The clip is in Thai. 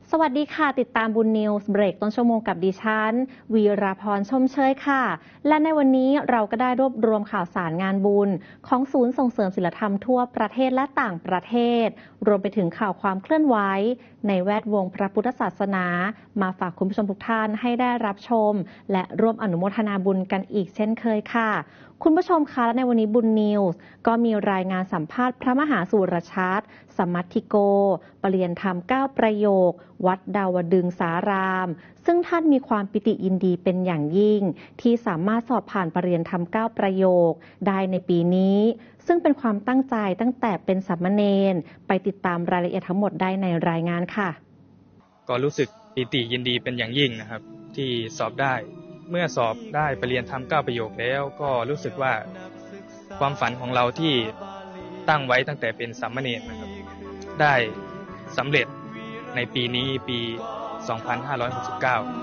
สวัสดีค่ะติดตามบุญนิวส์เบรกต้นชั่วโมงกับดิฉันวีราพรชมเชยค่ะและในวันนี้เราก็ได้รวบรวมข่าวสารงานบุญของศูนย์ส่งเสริมศิลธรรมทั่วประเทศและต่างประเทศรวมไปถึงข่าวความเคลื่อนไหวในแวดวงพระพุทธศาสนามาฝากคุณผู้ชมทุกท่านให้ได้รับชมและร่วมอนุโมทนาบุญกันอีกเช่นเคยค่ะคุณผู้ชมคะและในวันนี้บุญนิวส์ก็มีรายงานสัมภาษณ์พระมหาสุรชาติสมัทธิโกปริยนธรรม9ประโยควัดดาวดึงสารามซึ่งท่านมีความปิติยินดีเป็นอย่างยิ่งที่สามารถสอบผ่านปริยนธรรม9ประโยคได้ในปีนี้ซึ่งเป็นความตั้งใจตั้งแต่เป็นสามเณรไปติดตามรายละเอียดทั้งหมดได้ในรายงานค่ะก็รู้สึกปิติยินดีเป็นอย่างยิ่งนะครับที่สอบได้เมื่อสอบได้ปริญญาธรรม9ประโยคแล้วก็รู้สึกว่าความฝันของเราที่ตั้งไว้ตั้งแต่เป็นสามเณรนะครับได้สำเร็จในปีนี้ปี 2569